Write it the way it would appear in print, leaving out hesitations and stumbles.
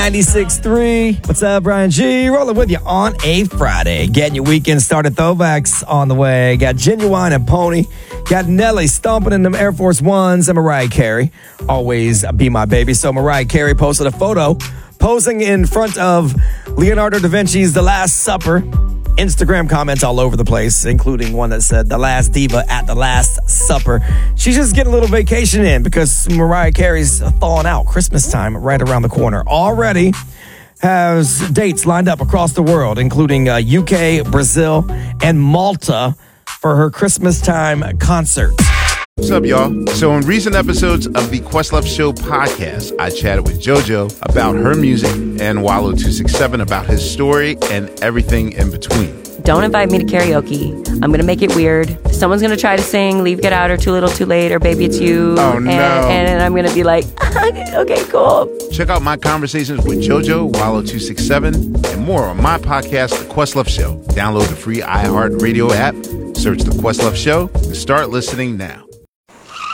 96.3. What's up, Brian G? Rolling with you on a Friday. Getting your weekend started. Throwbacks on the way. Got Genuine and Pony. Got Nelly stomping in them Air Force Ones. And Mariah Carey. Always be my baby. So Mariah Carey posted a photo posing in front of Leonardo da Vinci's The Last Supper. Instagram comments all over the place, including one that said, "The last diva at the Last Supper." She's just getting a little vacation in because Mariah Carey's thawing out. Christmas time right around the corner. Already has dates lined up across the world, including UK, Brazil, and Malta for her Christmas time concerts. What's up, y'all? So in recent episodes of the Questlove Show podcast, I chatted with JoJo about her music and Wallow 267 about his story and everything in between. Don't invite me to karaoke. I'm going to make it weird. Someone's going to try to sing Leave, Get Out, or Too Little, Too Late, or Baby It's You. Oh, no. And I'm going to be like, okay, cool. Check out my conversations with JoJo, Wallow 267, and more on my podcast, The Questlove Show. Download the free iHeartRadio app, search The Questlove Show, and start listening now.